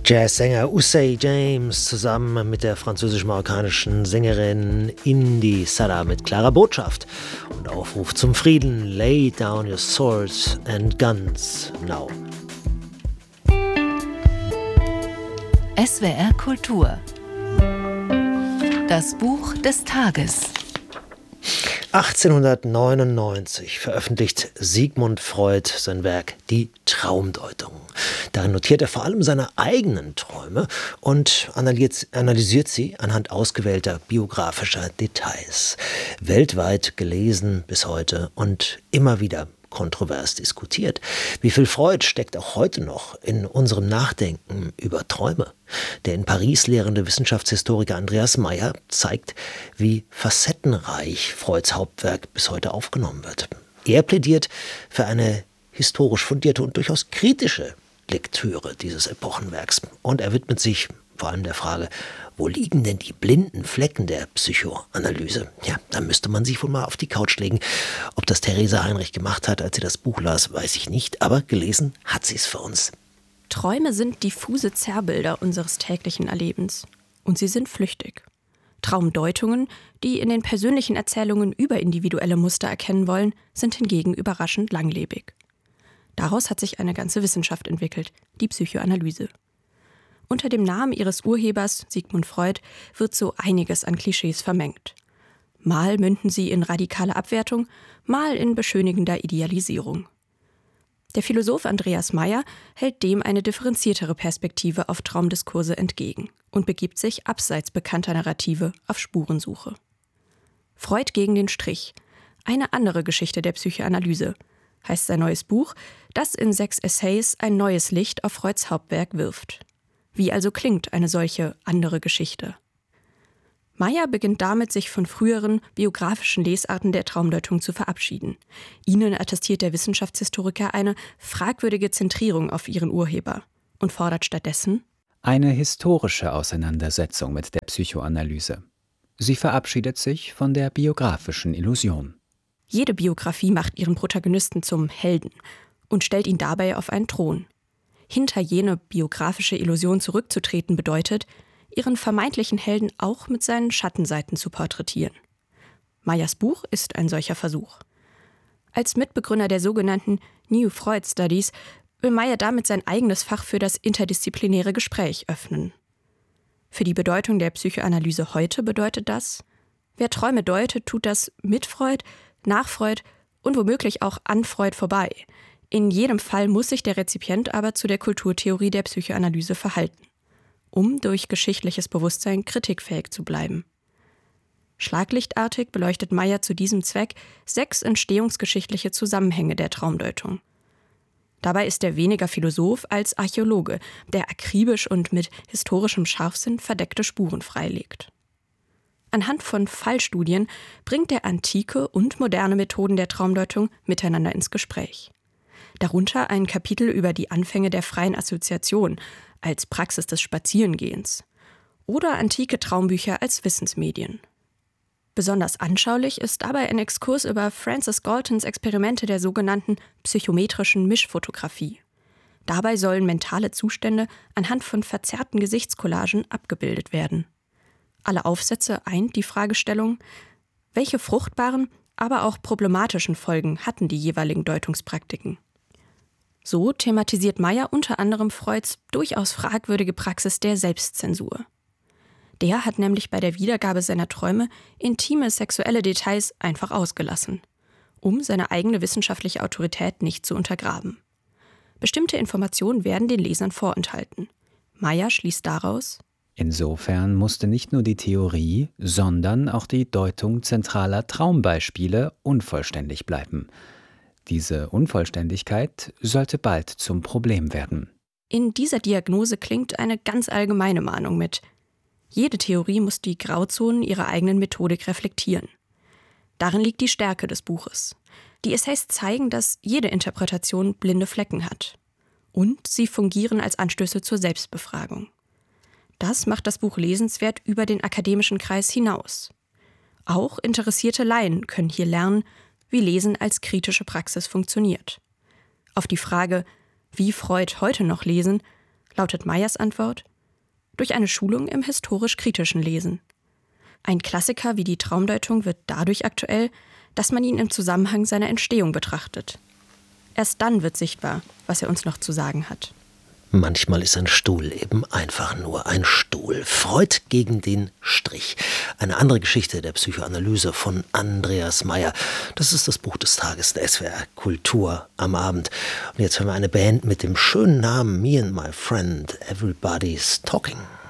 Jazzsänger Ussay James zusammen mit der französisch-marokkanischen Sängerin Indy Sada mit klarer Botschaft und Aufruf zum Frieden. Lay down your swords and guns now. SWR Kultur. Das Buch des Tages. 1899 veröffentlicht Sigmund Freud sein Werk Die Traumdeutung. Darin notiert er vor allem seine eigenen Träume und analysiert sie anhand ausgewählter biografischer Details. Weltweit gelesen bis heute und immer wieder kontrovers diskutiert. Wie viel Freud steckt auch heute noch in unserem Nachdenken über Träume? Der in Paris lehrende Wissenschaftshistoriker Andreas Meier zeigt, wie facettenreich Freuds Hauptwerk bis heute aufgenommen wird. Er plädiert für eine historisch fundierte und durchaus kritische Lektüre dieses Epochenwerks. Und er widmet sich vor allem der Frage, wo liegen denn die blinden Flecken der Psychoanalyse? Ja, da müsste man sich wohl mal auf die Couch legen. Ob das Theresa Heinrich gemacht hat, als sie das Buch las, weiß ich nicht. Aber gelesen hat sie es für uns. Träume sind diffuse Zerrbilder unseres täglichen Erlebens. Und sie sind flüchtig. Traumdeutungen, die in den persönlichen Erzählungen überindividuelle Muster erkennen wollen, sind hingegen überraschend langlebig. Daraus hat sich eine ganze Wissenschaft entwickelt, die Psychoanalyse. Unter dem Namen ihres Urhebers, Sigmund Freud, wird so einiges an Klischees vermengt. Mal münden sie in radikale Abwertung, mal in beschönigender Idealisierung. Der Philosoph Andreas Meier hält dem eine differenziertere Perspektive auf Traumdiskurse entgegen und begibt sich abseits bekannter Narrative auf Spurensuche. Freud gegen den Strich, eine andere Geschichte der Psychoanalyse, heißt sein neues Buch, das in 6 Essays ein neues Licht auf Freuds Hauptwerk wirft. Wie also klingt eine solche andere Geschichte? Meier beginnt damit, sich von früheren biografischen Lesarten der Traumdeutung zu verabschieden. Ihnen attestiert der Wissenschaftshistoriker eine fragwürdige Zentrierung auf ihren Urheber und fordert stattdessen eine historische Auseinandersetzung mit der Psychoanalyse. Sie verabschiedet sich von der biografischen Illusion. Jede Biografie macht ihren Protagonisten zum Helden und stellt ihn dabei auf einen Thron. Hinter jene biografische Illusion zurückzutreten bedeutet, ihren vermeintlichen Helden auch mit seinen Schattenseiten zu porträtieren. Meiers Buch ist ein solcher Versuch. Als Mitbegründer der sogenannten New Freud Studies will Meier damit sein eigenes Fach für das interdisziplinäre Gespräch öffnen. Für die Bedeutung der Psychoanalyse heute bedeutet das, wer Träume deutet, tut das mit Freud, nach Freud und womöglich auch an Freud vorbei. In jedem Fall muss sich der Rezipient aber zu der Kulturtheorie der Psychoanalyse verhalten, um durch geschichtliches Bewusstsein kritikfähig zu bleiben. Schlaglichtartig beleuchtet Meier zu diesem Zweck 6 entstehungsgeschichtliche Zusammenhänge der Traumdeutung. Dabei ist er weniger Philosoph als Archäologe, der akribisch und mit historischem Scharfsinn verdeckte Spuren freilegt. Anhand von Fallstudien bringt er antike und moderne Methoden der Traumdeutung miteinander ins Gespräch. Darunter ein Kapitel über die Anfänge der freien Assoziation als Praxis des Spazierengehens oder antike Traumbücher als Wissensmedien. Besonders anschaulich ist dabei ein Exkurs über Francis Galtons Experimente der sogenannten psychometrischen Mischfotografie. Dabei sollen mentale Zustände anhand von verzerrten Gesichtscollagen abgebildet werden. Alle Aufsätze eint die Fragestellung, welche fruchtbaren, aber auch problematischen Folgen hatten die jeweiligen Deutungspraktiken. So thematisiert Meier unter anderem Freuds durchaus fragwürdige Praxis der Selbstzensur. Der hat nämlich bei der Wiedergabe seiner Träume intime sexuelle Details einfach ausgelassen, um seine eigene wissenschaftliche Autorität nicht zu untergraben. Bestimmte Informationen werden den Lesern vorenthalten. Meier schließt daraus: Insofern musste nicht nur die Theorie, sondern auch die Deutung zentraler Traumbeispiele unvollständig bleiben. Diese Unvollständigkeit sollte bald zum Problem werden. In dieser Diagnose klingt eine ganz allgemeine Mahnung mit: Jede Theorie muss die Grauzonen ihrer eigenen Methodik reflektieren. Darin liegt die Stärke des Buches. Die Essays zeigen, dass jede Interpretation blinde Flecken hat. Und sie fungieren als Anstöße zur Selbstbefragung. Das macht das Buch lesenswert über den akademischen Kreis hinaus. Auch interessierte Laien können hier lernen, wie Lesen als kritische Praxis funktioniert. Auf die Frage, wie Freud heute noch lesen, Lautet Meyers Antwort: durch eine Schulung im historisch-kritischen Lesen. Ein Klassiker wie die Traumdeutung wird dadurch aktuell, dass man ihn im Zusammenhang seiner Entstehung betrachtet. Erst dann wird sichtbar, was er uns noch zu sagen hat. Manchmal ist ein Stuhl eben einfach nur ein Stuhl. Freud gegen den Strich. Eine andere Geschichte der Psychoanalyse von Andreas Meier. Das ist das Buch des Tages der SWR Kultur am Abend. Und jetzt hören wir eine Band mit dem schönen Namen Me and My Friend Everybody's Talking.